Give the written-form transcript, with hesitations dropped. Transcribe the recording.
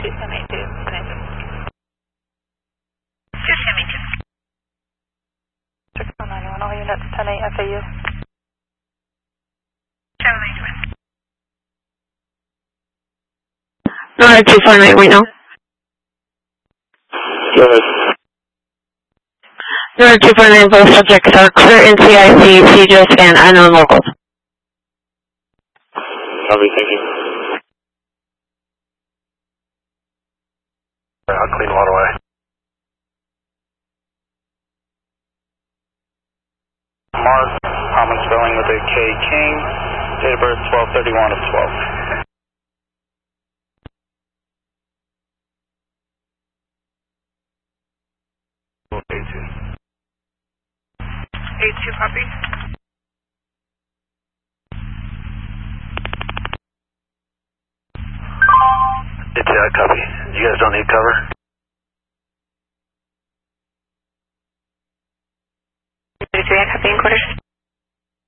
691, all units, 10-8 FAU. Number 249 right now. Go ahead. Number 249, both subjects are clear in CIC, CGIS, and unknown locals. Copy, thank you. I'll clean waterway. Mark, common spelling with a K King, date of birth 12/31 of 12. A2 copy. It's copy. You guys don't need cover? A copy.